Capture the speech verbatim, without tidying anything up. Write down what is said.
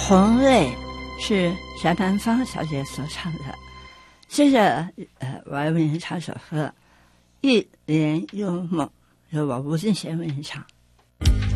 红泪是翟南芳小姐所唱的。接着呃，我要为您唱首歌《一帘幽梦》，由我吴俊贤为您唱。